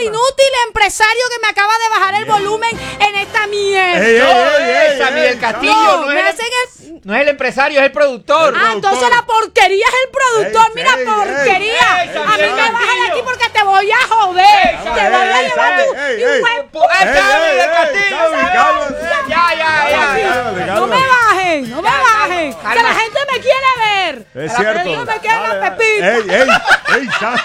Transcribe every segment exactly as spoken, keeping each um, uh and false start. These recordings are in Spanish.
inútil empresario que me acaba de bajar el volumen en esta mierda. Ey, ey, No, ey, es Sammy ey, del Castillo. No, No, me es hacen el, el... no es el empresario, es el productor. Ah, entonces la porquería es el productor. Ey, Mira, ey, porquería. ey, a Sammy mí del me bajan Castillo. aquí porque te voy a joder. Ey, te Sammy, voy a ey, llevar Sammy, tu... ey, y ey. hue- ¡Es Ey, Sammy ey, del ey, Castillo! Sammy, cálmate. Ya, ya, ya. Cálmate, No me cálmate. bajen, no me Ya, bajen. calma. Que la gente me quiere ver. Es La cierto. gente me quiere Dale, la dale. pepita. Ey, ey, ey, Sam-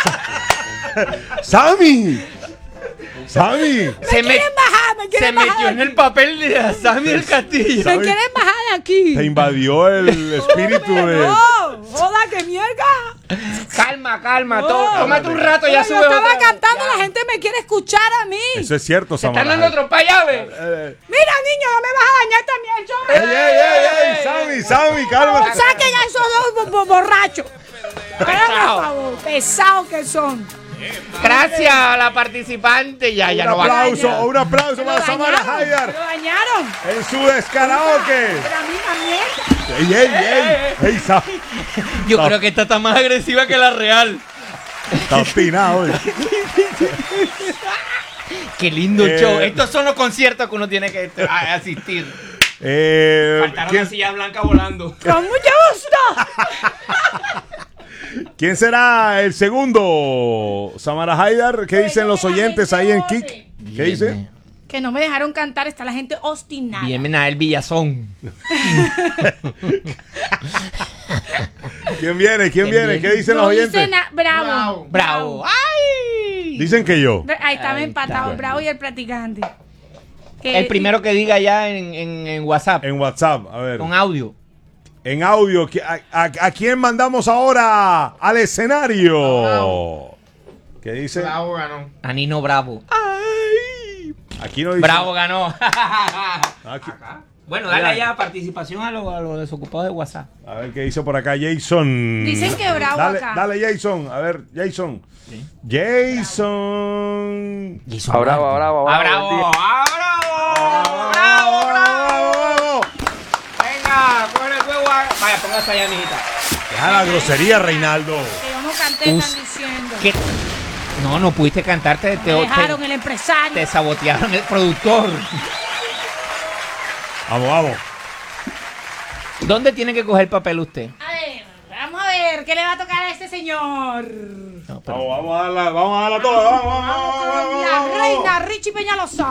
Sammy. Sammy. Se, Me me- quieren bajar, me se quieren bajar. metió en de el aquí. papel de Sammy del Castillo. Me quieren bajar de aquí. Te invadió el espíritu de... No, joda, que mierda. Calma, calma. No. to- Tómate un rato, ya Yo sube estaba otra. cantando, Ya. la gente me quiere escuchar a mí. Eso es cierto, Están Samara. dando otro pa' llave. Eh, Mira, niño, no me vas a dañar también, yo. Ey, ey, ey, ey, Sammy, Sammy, cálmate. Saquen a esos dos bo- bo- borrachos. Háganme Pesado. el favor, pesados que son. Gracias a la participante. Ya, ya Un no va. aplauso, un aplauso Me lo para Samara dañaron, me Haydar lo dañaron. en su descaraoke. Pero a mí también. Ey, ey, ey, ey, Sammy. Yo creo que esta está más agresiva que la real. Está obstinado hoy. Qué lindo Eh. show. Estos son los conciertos que uno tiene que a- asistir. Eh, Faltaron ¿quién, la silla blanca volando. Con mucho gusto. quién será el segundo? Samara Haydar. ¿Qué dicen los oyentes ahí en Kik? ¿Qué dice? Que no me dejaron cantar, está la gente obstinada. Bien, el Villazón. ¿Quién viene? ¿Quién viene? ¿Qué dicen No los dice oyentes? na- bravo. Bravo. ¡Ay! Dicen que yo. Ahí estaba Ahí empatado está. el bravo y el practicante. Que- El primero que diga ya en, en, en WhatsApp. En WhatsApp, a ver. Con audio. En audio, ¿qui- ¿a, a, a quién mandamos ahora al escenario? ¿Qué dice? Bravo ganó. A Nino Bravo. Aquí no dice. Bravo ganó. Aquí- Bueno, dale ya participación a los a los desocupados de WhatsApp. A ver qué dice por acá Jason. Dicen que bravo dale, acá. Dale, Jason. A ver, Jason. Jason. Ah, bravo, bravo, Ah, bravo. bravo. Ah, bravo. Bravo, bravo. Venga, coge el huevo. a- Vaya, póngase allá, mijita. Deja la grosería, Reinaldo. Que yo no canté, Us- están diciendo. ¿Qué? No, no pudiste cantarte. Te, Me dejaron te, el empresario. te sabotearon el productor. Vamos, vamos. ¿Dónde tiene que coger papel usted? A ver, vamos a ver, ¿qué le va a tocar a este señor? No, pero- Vamos, vamos a darla, vamos a darla toda. Vamos, vamos, vamos, vamos, vamos, La vamos. reina Richie Peñalosa.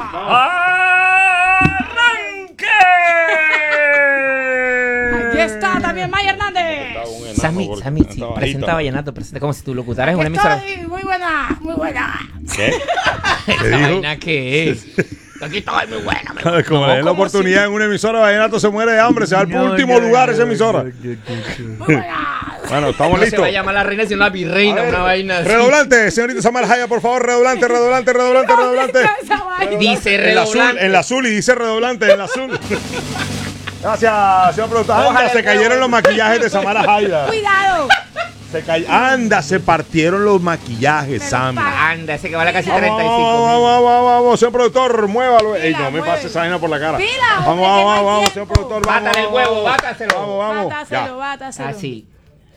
¡Arranque! Aquí está también Maya Hernández. Sammy, Sammy, sí, presenta vallenato, presenta como si tú locutaras en una emisora. Estoy muy buena, muy buena. ¿Qué? ¿Qué ¿Esa dijo? vaina qué es? Aquí estoy muy buena. muy buena. Como No, le den la ¿cómo oportunidad en una emisora, Vallenato se muere de hambre, se va al No, último no, lugar no, esa no, emisora. Muy buena. Bueno, estamos No se listos. va a llamar la reina, sino la virreina, A ver, una vaina así. Redoblante, señorita Samara Haydar, por favor, redoblante, redoblante, redoblante, redoblante. Esa vaina. Dice En la azul, redoblante. en la azul y dice redoblante en la azul. Gracias, señor productor. Anda, Ojalá se el cayeron huevo. los maquillajes de Samara Haydar. Cuidado. Se cay- Anda, se partieron los maquillajes, Pero Sam. pa- Anda, ese que vale casi Vamos, treinta y vamos, cinco vamos, mil. vamos, vamos, vamos, señor productor, muévalo. Ey, Pila, no me mueve. pase esa vaina por la cara. Pila, Vamos, hombre, que vamos, no hay vamos, señor tiempo. productor, vamos. Bátale el vamos, huevo, vamos. bátaselo. Vamos, vamos. Bátaselo, Ya. bátaselo. Así.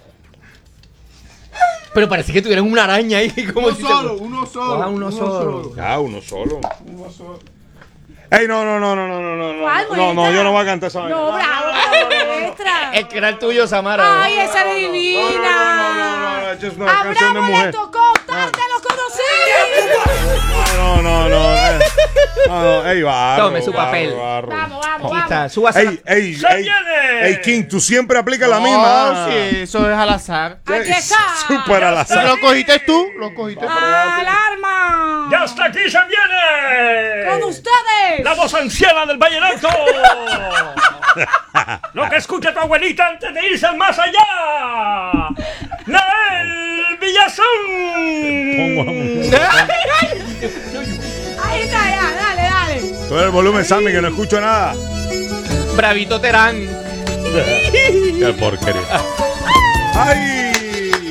Pero parece que tuvieran una araña ahí. Como Uno si solo, se... uno solo. Coja uno solo. Ya, uno solo. Ey, no, no, no, no, no, no, no, ¿Cuál, no, no, no, muñeca? yo no voy a cantar esa vaina. No, bravo, bravo, maestra. El que era el tuyo, Samara. Ay, esa era divina. No, no, no, no, no, no, es una A canción de Bravo mujer. le tocó, tarde lo conocí. No, no, no, eh. no, no, ey, barro, Tome su barro, papel. barro. Vamos, vamos, Aquí está, vamos. súbase. Ey, ey, ¡Se ey, viene! ey, King, tú siempre aplicas la No, misma. sí, eso es al azar. Aquí está. Súper al azar. ¿Lo cogiste tú? ¿Lo cogiste tú? ¡Alarma! ¡Ya hasta aquí se viene! ¡Con ustedes! ¡La voz anciana del vallenato! ¡Lo que escucha tu abuelita antes de irse al más allá! ¡Nael Villazón! Ahí está, ya, dale, dale. Todo el volumen, Sammy, que no escucho nada. Bravito Terán. Qué porquería. ¡Ay!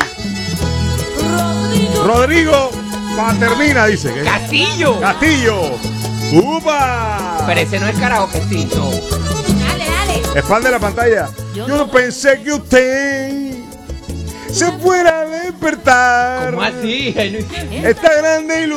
Rodrigo Patermina dice que ¡Castillo! Castillo. ¡Upa! Pero ese no es karaokecito. Dale, dale. Espalda de la pantalla. Yo no pensé que usted se fuera a despertar. ¿Cómo así? Esta grande ilusión.